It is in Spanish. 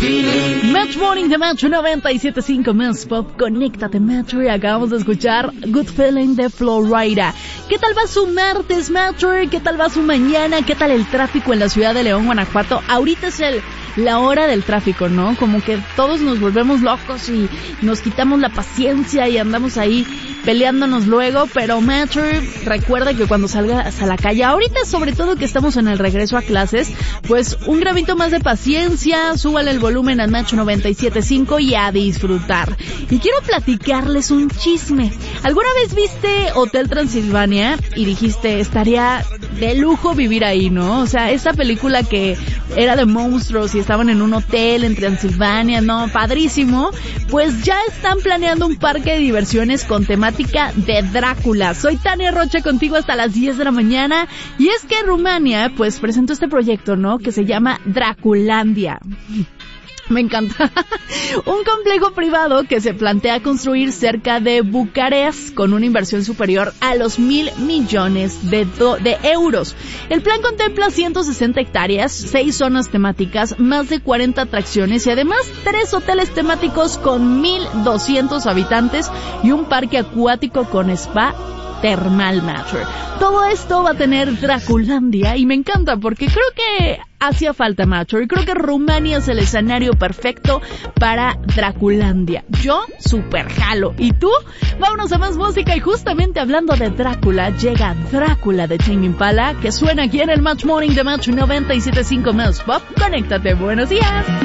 Match Morning de Metro 97.5 Más Pop, conéctate Metro, y acabamos de escuchar Good Feeling de Florida. ¿Qué tal va su martes, Metro? ¿Qué tal va su mañana? ¿Qué tal el tráfico en la ciudad de León, Guanajuato? Ahorita es la hora del tráfico, ¿no? Como que todos nos volvemos locos y nos quitamos la paciencia y andamos ahí peleándonos luego, pero Metro, recuerda que cuando salgas a la calle, ahorita sobre todo que estamos en el regreso a clases, pues un gramito más de paciencia, súbale el volumen al Metro 97.5 y a disfrutar. Y quiero platicarles un chisme. ¿Alguna vez viste Hotel Transilvania y dijiste, estaría de lujo vivir ahí, ¿no? O sea, esa película que era de monstruos y estaban en un hotel en Transilvania, ¿no? Padrísimo. Pues ya están planeando un parque de diversiones con temática de Drácula. Soy Tania Rocha contigo hasta las 10 de la mañana. Y es que Rumania, pues, presentó este proyecto, ¿no? Que se llama Draculandia. Me encanta. Un complejo privado que se plantea construir cerca de Bucarest con una inversión superior a los 1,000 millones de euros. El plan contempla 160 hectáreas, 6 zonas temáticas, más de 40 atracciones y además 3 hoteles temáticos con 1,200 habitantes y un parque acuático con spa termal, Matter. Todo esto va a tener Draculandia y me encanta porque creo que hacía falta, Matter, y creo que Rumania es el escenario perfecto para Draculandia. Yo super jalo. ¿Y tú? Vámonos a más música y justamente hablando de Drácula, llega Drácula de Tame Impala que suena aquí en el Match Morning de Match 97.5 Más Pop. Conéctate, buenos días.